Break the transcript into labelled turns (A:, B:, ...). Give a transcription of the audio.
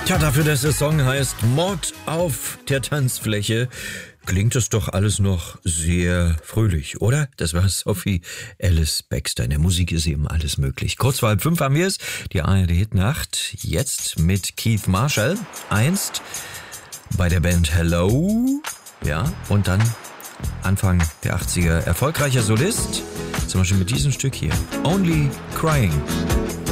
A: Tja, dafür, dass der Song heißt Mord auf der Tanzfläche, klingt es doch alles noch sehr fröhlich, oder? Das war Sophie Ellis Bextor. In der Musik ist eben alles möglich. Kurz vor 4:30 haben wir es. Die ARD-Hitnacht. Jetzt mit Keith Marshall. Einst bei der Band Hello. Ja, und dann Anfang der 80er erfolgreicher Solist. Zum Beispiel mit diesem Stück hier. Only Crying.